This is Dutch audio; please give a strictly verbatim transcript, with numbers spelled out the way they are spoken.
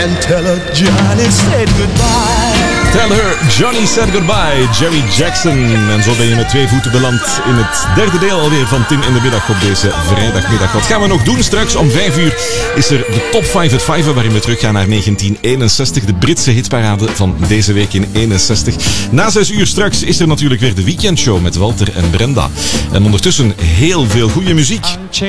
and tell her Johnny said goodbye. Tell her Johnny said goodbye, Jerry Jackson. En zo ben je met twee voeten beland in het derde deel alweer van Tim in de Middag op deze vrijdagmiddag. Wat gaan we nog doen? Straks om vijf uur is er de Top vijf at vijf, waarin we teruggaan naar negentien eenenzestig. De Britse hitparade van deze week in eenenzestig. Na zes uur straks is er natuurlijk weer de weekendshow met Walter en Brenda. En ondertussen heel veel goede muziek.